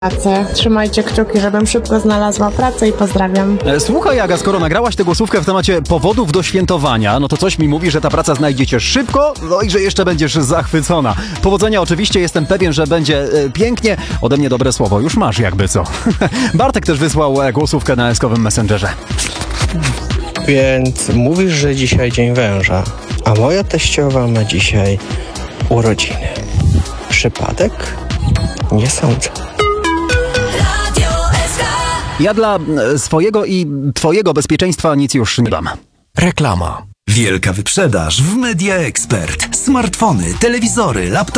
pracę. Trzymajcie kciuki, żebym szybko znalazła pracę i pozdrawiam. Słuchaj, Aga, skoro nagrałaś tę głosówkę w temacie powodów do świętowania, no to coś mi mówi, że ta praca znajdzie cię szybko, no i że jeszcze będziesz zachwycona. Powodzenia oczywiście, jestem pewien, że będzie pięknie. Ode mnie dobre słowo, już masz jakby co. Bartek też wysłał głosówkę na eskowym Messengerze. Więc mówisz, że dzisiaj dzień węża, a moja teściowa ma dzisiaj urodziny. Przypadek? Nie sądzę. Ja dla swojego i twojego bezpieczeństwa nic już nie dam. Reklama. Wielka wyprzedaż w Media Expert. Smartfony, telewizory, laptopy.